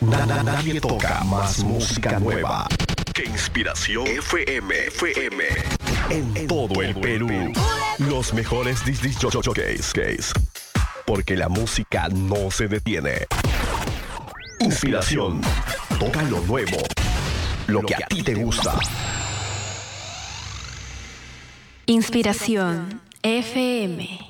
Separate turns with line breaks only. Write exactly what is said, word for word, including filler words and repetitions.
Na- na- Nadie toca más música nueva que Inspiración F M. F M. En todo el Perú. Los mejores disc jockeys. Porque la música no se detiene. Inspiración. Toca lo nuevo. Lo que a ti te gusta.
Inspiración F M.